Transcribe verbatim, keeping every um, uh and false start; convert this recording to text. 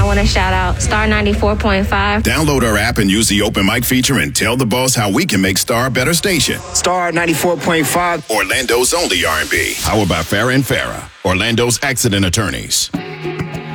want to shout out Star ninety-four point five. Download our app and use the open mic feature and tell the boss how we can make Star a better station. Star ninety-four point five. Orlando's only R and B. Powered by Farrah and Farrah, Orlando's accident attorneys.